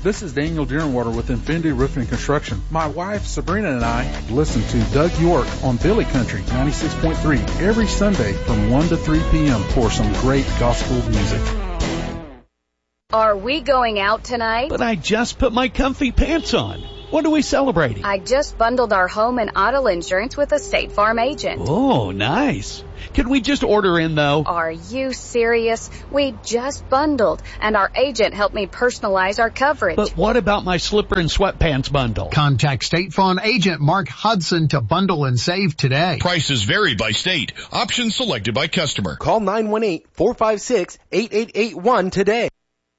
This is Daniel Deerenwater with Infinity Roofing and Construction. My wife, Sabrina, and I listen to Doug York on Billy Country 96.3 every Sunday from 1 to 3 p.m. for some great gospel music. Are we going out tonight? But I just put my comfy pants on. What are we celebrating? I just bundled our home and auto insurance with a State Farm agent. Oh, nice. Could we just order in, though? Are you serious? We just bundled, and our agent helped me personalize our coverage. But what about my slipper and sweatpants bundle? Contact State Farm agent Mark Hudson to bundle and save today. Prices vary by state. Options selected by customer. Call 918-456-8881 today.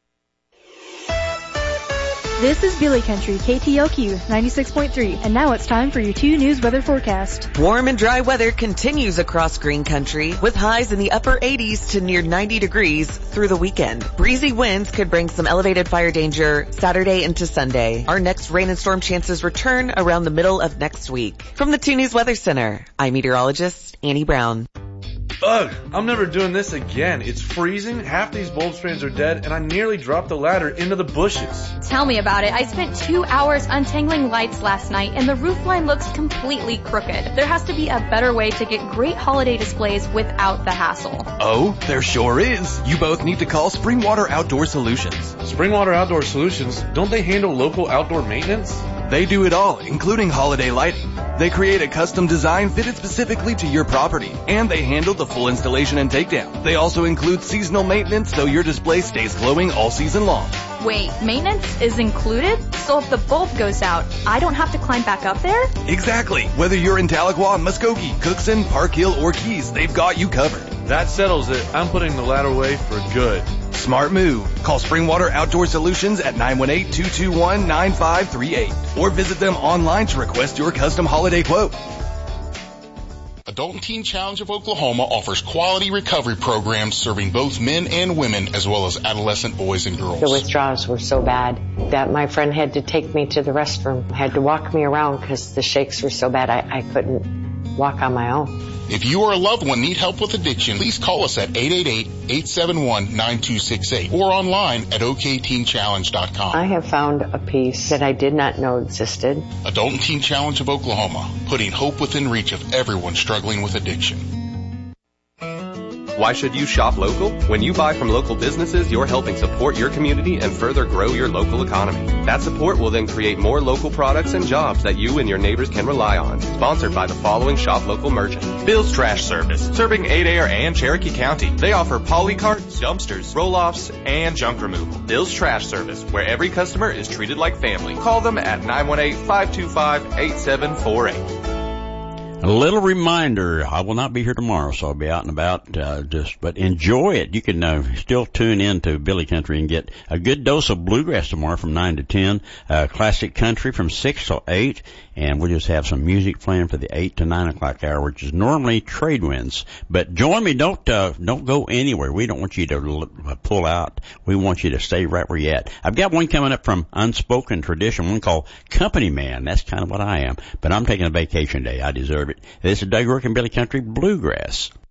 This is Billy Country, KTLQ 96.3, and now it's time for your 2 News weather forecast. Warm and dry weather continues across Green Country, with highs in the upper 80s to near 90 degrees through the weekend. Breezy winds could bring some elevated fire danger Saturday into Sunday. Our next rain and storm chances return around the middle of next week. From the 2 News Weather Center, I'm meteorologist Annie Brown. Ugh, I'm never doing this again. It's freezing, half these bulb strands are dead, and I nearly dropped the ladder into the bushes. Tell me about it. I spent 2 hours untangling lights last night, and the roof line looks completely crooked. There has to be a better way to get great holiday displays without the hassle. Oh, there sure is. You both need to call Springwater Outdoor Solutions. Springwater Outdoor Solutions? Don't they handle local outdoor maintenance? They do it all, including holiday lighting. They create a custom design fitted specifically to your property, and they handle the full installation and takedown. They also include seasonal maintenance so your display stays glowing all season long. Wait, maintenance is included? So if the bulb goes out, I don't have to climb back up there? Exactly. Whether you're in Tahlequah, Muskogee, Cookson, Park Hill, or Keys, they've got you covered. That settles it. I'm putting the ladder away for good. Smart move. Call Springwater Outdoor Solutions at 918-221-9538 or visit them online to request your custom holiday quote. Adult and Teen Challenge of Oklahoma offers quality recovery programs serving both men and women as well as adolescent boys and girls. The withdrawals were so bad that my friend had to take me to the restroom, had to walk me around because the shakes were so bad I couldn't walk on my own. If you or a loved one need help with addiction, please call us at 888-871-9268 or online at okteenchallenge.com. I have found a peace that I did not know existed. Adult and Teen Challenge of Oklahoma, putting hope within reach of everyone struggling with addiction. Why should you shop local? When you buy from local businesses, you're helping support your community and further grow your local economy. That support will then create more local products and jobs that you and your neighbors can rely on. Sponsored by the following shop local merchant. Bill's Trash Service, serving Adair and Cherokee County. They offer polycarts, dumpsters, roll-offs, and junk removal. Bill's Trash Service, where every customer is treated like family. Call them at 918-525-8748. A little reminder, I will not be here tomorrow, so I'll be out and about, but enjoy it. You can still tune in to Billy Country and get a good dose of bluegrass tomorrow from 9 to 10, classic country from 6 to 8, and we'll just have some music playing for the 8 to 9 o'clock hour, which is normally trade winds. But join me, don't go anywhere. We don't want you to pull out. We want you to stay right where you're at. I've got one coming up from Unspoken Tradition, one called Company Man. That's kind of what I am, but I'm taking a vacation day. I deserve it. This is Doug York and Billy Country Bluegrass.